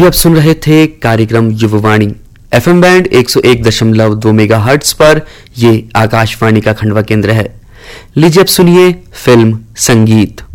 अभी आप सुन रहे थे कार्यक्रम युववाणी एफएम बैंड 101.2 मेगाहर्ट्ज पर। ये आकाशवाणी का खंडवा केंद्र है। लीजिए अब सुनिए फिल्म संगीत।